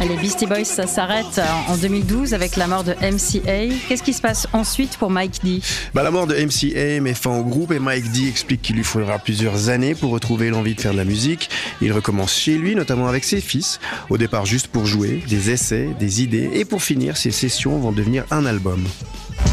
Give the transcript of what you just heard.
Les Beastie Boys, ça s'arrête en 2012 avec la mort de MCA. Qu'est-ce qui se passe ensuite pour Mike D? La mort de MCA met fin au groupe et Mike D explique qu'il lui faudra plusieurs années pour retrouver l'envie de faire de la musique. Il recommence chez lui, notamment avec ses fils, au départ juste pour jouer, des essais, des idées, et pour finir, ces sessions vont devenir un album.